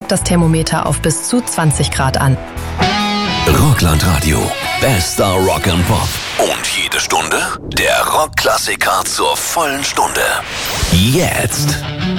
zeigt das Thermometer auf bis zu 20 Grad an. Rockland Radio. Bester Rock and Pop. Und jede Stunde der Rockklassiker zur vollen Stunde. Jetzt.